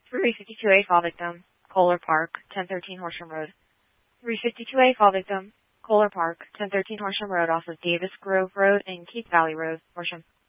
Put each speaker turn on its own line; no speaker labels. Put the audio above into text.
352A fall victim, Kohler Park, 1013 Horsham Road. 352A fall victim, Kohler Park, 1013 Horsham Road off of Davis Grove Road and Keith Valley Road, Horsham.